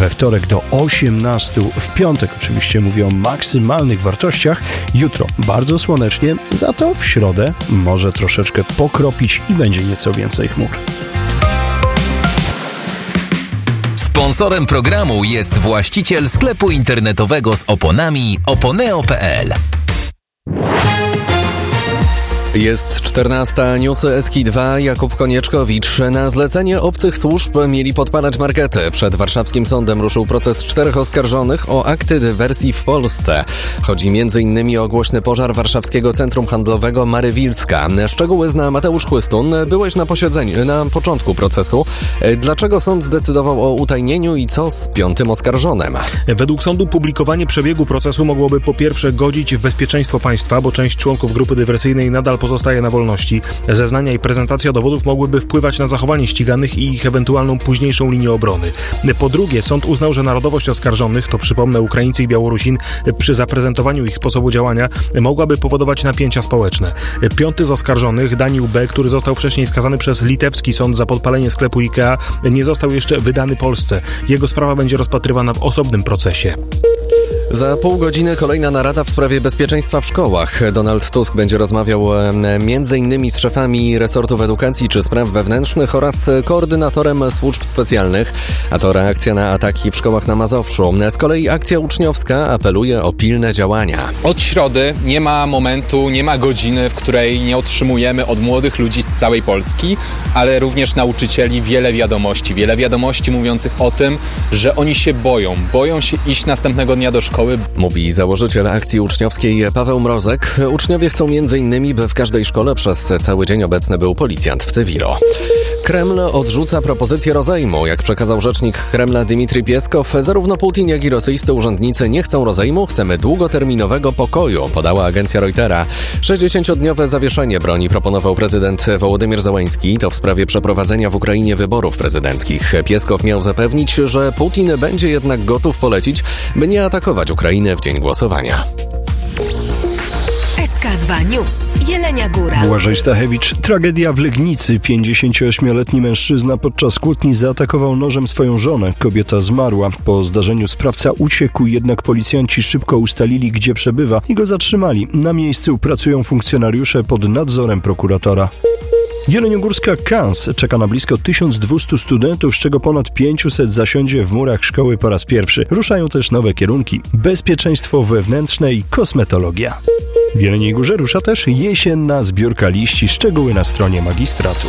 we wtorek do 18, w piątek oczywiście mówię o maksymalnych wartościach, jutro bardzo słonecznie, za to w środę może troszeczkę pokropić i będzie nieco więcej chmur. Sponsorem programu jest właściciel sklepu internetowego z oponami oponeo.pl. Jest 14, newsy SK2, Jakub Konieczkowicz. Na zlecenie obcych służb mieli podpalać markety. Przed warszawskim sądem ruszył proces 4 oskarżonych o akty dywersji w Polsce. Chodzi m.in. o głośny pożar warszawskiego centrum handlowego Marywilska. Szczegóły zna Mateusz Chłystun. Byłeś na początku procesu. Dlaczego sąd zdecydował o utajnieniu i co z 5 oskarżonym? Według sądu publikowanie przebiegu procesu mogłoby po pierwsze godzić w bezpieczeństwo państwa, bo część członków grupy dywersyjnej nadal pozostaje na wolności. Zeznania i prezentacja dowodów mogłyby wpływać na zachowanie ściganych i ich ewentualną późniejszą linię obrony. Po drugie, sąd uznał, że narodowość oskarżonych, to przypomnę Ukraińcy i Białorusin, przy zaprezentowaniu ich sposobu działania mogłaby powodować napięcia społeczne. 5 z oskarżonych, Daniel B., który został wcześniej skazany przez litewski sąd za podpalenie sklepu IKEA, nie został jeszcze wydany Polsce. Jego sprawa będzie rozpatrywana w osobnym procesie. Za pół godziny kolejna narada w sprawie bezpieczeństwa w szkołach. Donald Tusk będzie rozmawiał m.in. z szefami resortów edukacji czy spraw wewnętrznych oraz koordynatorem służb specjalnych. A to reakcja na ataki w szkołach na Mazowszu. Z kolei akcja uczniowska apeluje o pilne działania. Od środy nie ma momentu, nie ma godziny, w której nie otrzymujemy od młodych ludzi z całej Polski, ale również nauczycieli wiele wiadomości mówiących o tym, że oni się boją się iść następnego dnia do szkoły. Mówi założyciel akcji uczniowskiej Paweł Mrozek. Uczniowie chcą m.in., by w każdej szkole przez cały dzień obecny był policjant w cywilu. Kreml odrzuca propozycję rozejmu. Jak przekazał rzecznik Kremla Dmitrij Pieskow, zarówno Putin, jak i rosyjscy urzędnicy nie chcą rozejmu, chcemy długoterminowego pokoju, podała agencja Reutera. 60-dniowe zawieszenie broni proponował prezydent Wołodymyr Zełenski. To w sprawie przeprowadzenia w Ukrainie wyborów prezydenckich. Pieskow miał zapewnić, że Putin będzie jednak gotów polecić, by nie atakować Ukrainy w dzień głosowania. SK2 News. Jelenia Góra. Błażej Stachewicz. Tragedia w Legnicy. 58-letni mężczyzna podczas kłótni zaatakował nożem swoją żonę. Kobieta zmarła. Po zdarzeniu sprawca uciekł, jednak policjanci szybko ustalili, gdzie przebywa i go zatrzymali. Na miejscu pracują funkcjonariusze pod nadzorem prokuratora. Jeleniogórska KANS czeka na blisko 1200 studentów, z czego ponad 500 zasiądzie w murach szkoły po raz pierwszy. Ruszają też nowe kierunki: bezpieczeństwo wewnętrzne i kosmetologia. W Jeleniej Górze rusza też jesienna zbiórka liści. Szczegóły na stronie magistratu.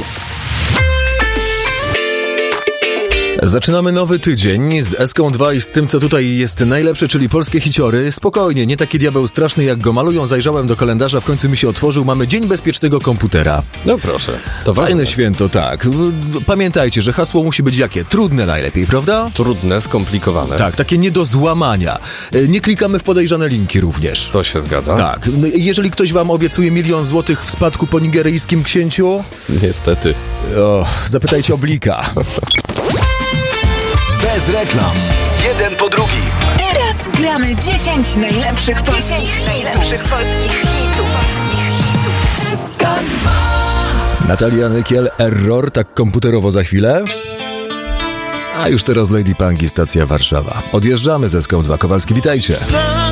Zaczynamy nowy tydzień z Eską2 i z tym, co tutaj jest najlepsze, czyli polskie hiciory. Spokojnie, nie taki diabeł straszny, jak go malują. Zajrzałem do kalendarza, w końcu mi się otworzył. Mamy Dzień Bezpiecznego Komputera. No proszę, to ważne. Fajne święto, tak. Pamiętajcie, że hasło musi być jakie? Trudne najlepiej, prawda? Trudne, skomplikowane. Tak, takie nie do złamania. Nie klikamy w podejrzane linki również. To się zgadza? Tak. Jeżeli ktoś wam obiecuje 1 000 000 złotych w spadku po nigeryjskim księciu... Niestety. Zapytajcie Oblika. Bez reklam. Jeden po drugim. Teraz gramy 10 najlepszych polskich hitów. Natalia Nykiel, Error, tak komputerowo za chwilę. A już teraz Lady Punk i stacja Warszawa. Odjeżdżamy ze Eską2. Kowalski, witajcie.